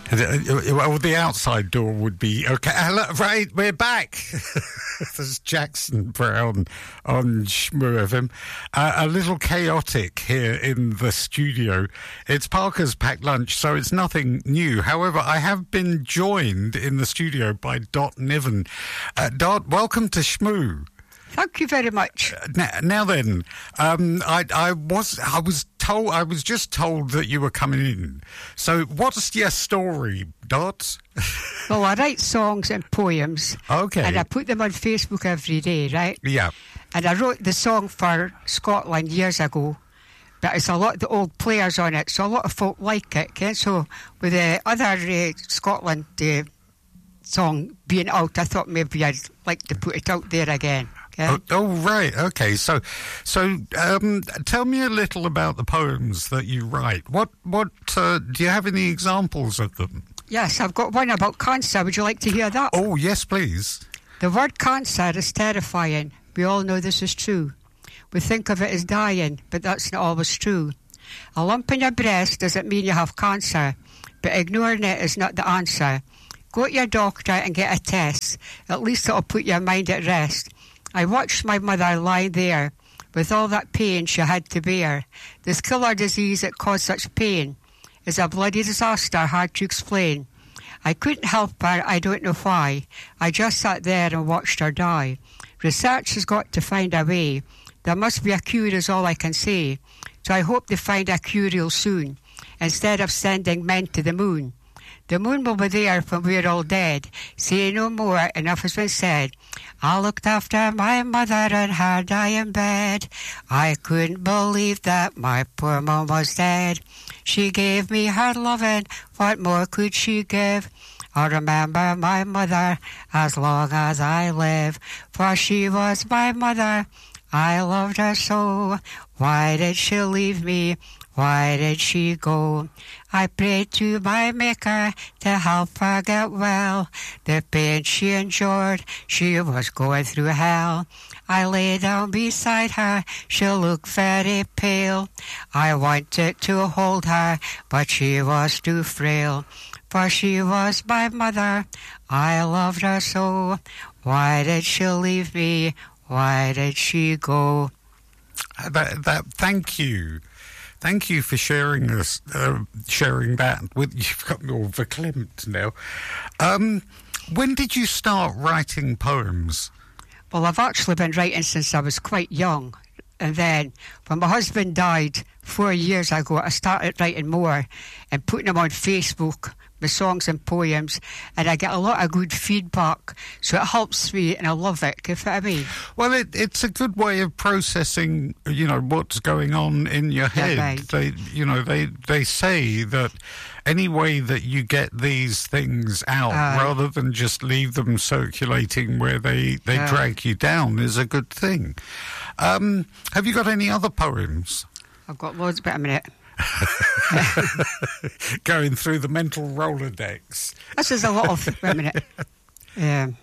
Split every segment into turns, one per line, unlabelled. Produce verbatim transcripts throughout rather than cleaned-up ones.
Well, the outside door would be okay. Hello, right, we're back. There's Jackson Brown on Shmoo F M. Uh, a little chaotic here in the studio. It's Parker's Packed Lunch, so it's nothing new. However, I have been joined in the studio by Dot Niven. Uh, Dot, welcome to Shmoo.
Thank you very much.
Uh, now, now then, um, I, I was I was told I was just told that you were coming in. So, what's your story, Dot?
Well, I write songs and poems.
Okay.
And I put them on Facebook every day, right?
Yeah.
And I wrote the song for Scotland years ago, but it's a lot of the old players on it, so a lot of folk like it. Okay? So, with the other uh, Scotland uh, song being out, I thought maybe I'd like to put it out there again. Okay?
Oh, oh, right. Okay. So, so um, tell me a little about the poems that you write. What, what uh, do you have any examples of them?
Yes, I've got one about cancer. Would you like to hear that?
Oh, yes, please.
The word cancer is terrifying. We all know this is true. We think of it as dying, but that's not always true. A lump in your breast doesn't mean you have cancer, but ignoring it is not the answer. Go to your doctor and get a test. At least it'll put your mind at rest. I watched my mother lie there with all that pain she had to bear. This killer disease that caused such pain is a bloody disaster hard to explain. I couldn't help her, I don't know why. I just sat there and watched her die. Research has got to find a way. There must be a cure is all I can say. So I hope they find a cure real soon, instead of sending men to the moon. The moon will be there when we're all dead. Say no more, enough has been said. I looked after my mother in her dying bed. I couldn't believe that my poor mum was dead. She gave me her loving, what more could she give? I'll remember my mother as long as I live, for she was my mother. I loved her so. Why did she leave me? Why did she go? I prayed to my Maker to help her get well. The pain she endured, she was going through hell. I lay down beside her, she looked very pale. I wanted to hold her, but she was too frail. For she was my mother, I loved her so. Why did she leave me? Why did she go?
That, that, thank you. Thank you for sharing this, uh, sharing that. With you've got me all verklempt now. Um, when did you start writing poems?
Well, I've actually been writing since I was quite young. And then, when my husband died four years ago, I started writing more and putting them on Facebook, my songs and poems, and I get a lot of good feedback, so it helps me, and I love it. You know what I mean?
Well, it, it's a good way of processing, you know, what's going on in your head.
Yeah, right.
They, you know, they they say that any way that you get these things out, uh, rather than just leave them circulating where they they uh, drag you down, is a good thing. Um, have you got any other poems?
I've got loads, but a minute.
Going through the mental Rolodex.
This is a lot of... Wait a minute. Um,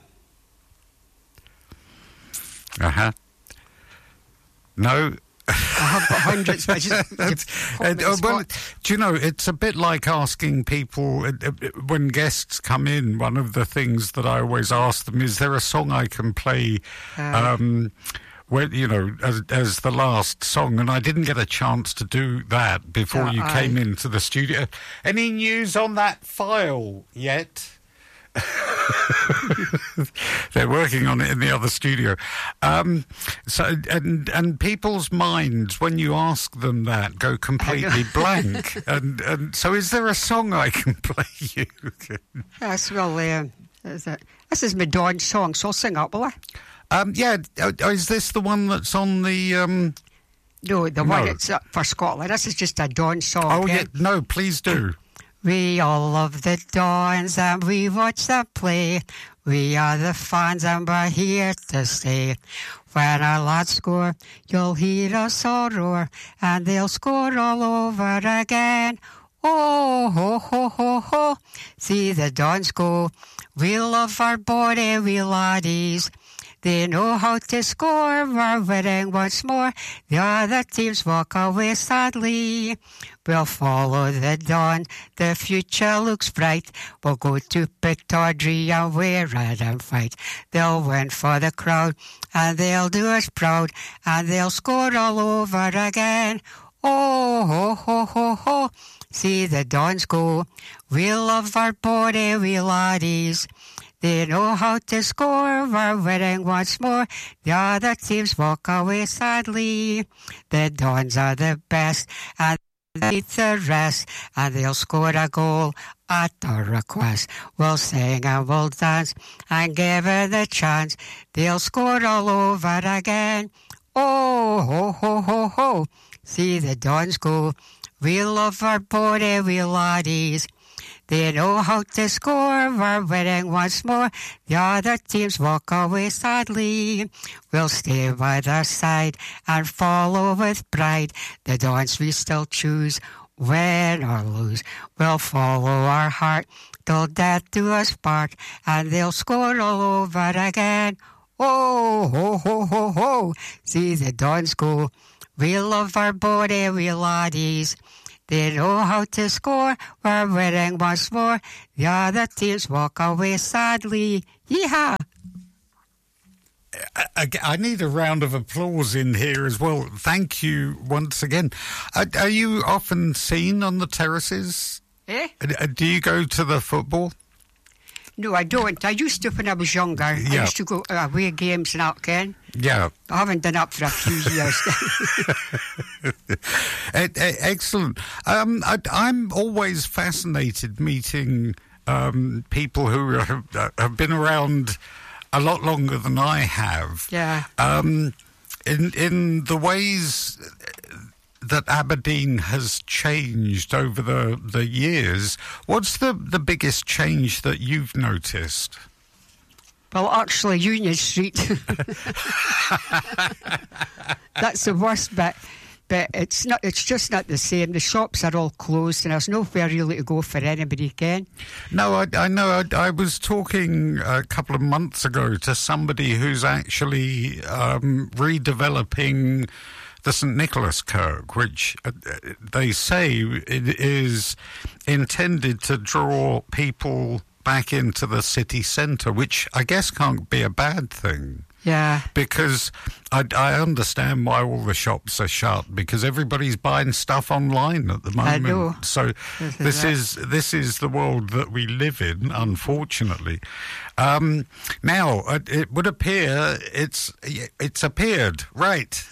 uh-huh. No.
I have got hundreds, but just...
uh, uh, well, do you know, it's a bit like asking people, uh, uh, when guests come in, one of the things that I always ask them, is there a song I can play... Uh, um, Well, you know, as, as the last song, and I didn't get a chance to do that before
uh,
you
I...
came into the studio. Any news on that file yet? They're working on it in the other studio. Um, so, and and people's minds, when you ask them that, go completely blank. And and so, is there a song I can play you?
Yes, well, uh, is it? This is my Dawn song, so I'll sing up, will I?
Um, yeah, uh, is this the one that's on the... Um...
No, the no. one that's up for Scotland. This is just a Dawn song.
Oh,
okay?
yeah, no, please do.
We all love the Dawns and we watch them play. We are the fans and we're here to stay. When our lads score, you'll hear us all roar, and they'll score all over again. Oh, ho, ho, ho, ho, see the Dawns go. We love our body, we laddies. They know how to score, we're winning once more. The other teams walk away sadly. We'll follow the dawn, the future looks bright. We'll go to Pittodrie and we're red and fight. They'll win for the crowd and they'll do us proud. And they'll score all over again. Oh, ho, ho, ho, ho. See the Dons go. We love our body, we laddies. They know how to score, we're winning once more. The other teams walk away sadly. The Dons are the best and they beat the rest. And they'll score a goal at our request. We'll sing and we'll dance and give her the chance. They'll score all over again. Oh, ho, ho, ho, ho. See the Dons go. We love our body, we laddies. They know how to score, we're winning once more. The other teams walk away sadly. We'll stay by their side and follow with pride. The Dons we still choose, win or lose. We'll follow our heart till death do us part. And they'll score all over again. Oh, ho, ho, ho, ho. See the Dons go. We love our body, we laddies. They know how to score, we're winning once more. The other teams walk away sadly. Yeehaw!
I, I need a round of applause in here as well. Thank you once again. Are, are you often seen on the terraces?
Eh?
Do you go to the football?
No, I don't. I used to when I was younger.
Yeah.
I used to go to away games and that, Ken.
Yeah.
I haven't done that for a few years.
Excellent. Um, I, I'm always fascinated meeting um, people who have, have been around a lot longer than I have.
Yeah.
Um, in in the ways that Aberdeen has changed over the, the years, what's the, the biggest change that you've noticed?
Well, actually, Union Street. That's the worst bit. But it's not. It's just not the same. The shops are all closed and there's nowhere really to go for anybody, Ken.
No, I, I know. I, I was talking a couple of months ago to somebody who's actually um, redeveloping the St Nicholas Kirk, which uh, they say it is intended to draw people back into the city centre, which I guess can't be a bad thing.
Yeah.
Because I, I understand why all the shops are shut, because everybody's buying stuff online at the moment.
I know.
So
this,
this
is,
is this is the world that we live in, unfortunately. Um, now, it, it would appear it's it's appeared, right.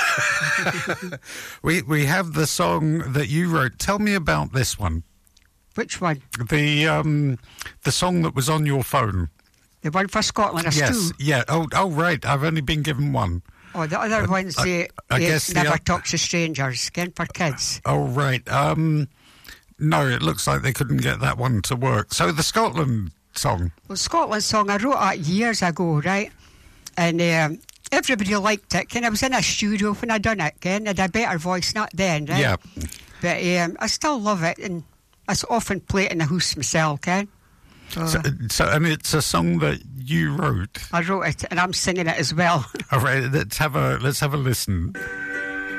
we we have the song that you wrote. Tell me about this one.
Which one?
The um, the song that was on your phone.
The one for Scotland. There's
yes,
two.
yeah. Oh, oh, right. I've only been given one.
Oh, the other
uh,
one's
I,
the
I
It
guess
Never
the,
Talks to Strangers, again for kids.
Oh, right. Um, no, it looks like they couldn't get that one to work. So the Scotland song.
Well, Scotland song, I wrote that years ago, right? And um, everybody liked it. Ken, I was in a studio when I done it, Ken. I had a better voice, not then, right?
Yeah.
But um, I still love it, and I often play it in the house myself, Ken. So,
So, so, and it's a song that you wrote.
I wrote it, and I'm singing it as well.
All right, let's have a let's have a listen.